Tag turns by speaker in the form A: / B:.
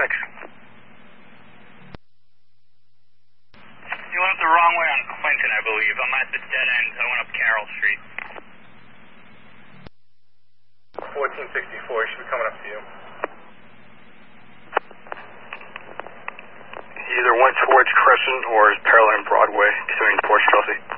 A: Thanks.
B: You went up the wrong way on Clinton, I believe. I'm at the dead end. I went up Carroll Street.
C: 1464, he should be coming up to you.
A: He either went towards Crescent or is paralleling Broadway, continuing towards Chelsea.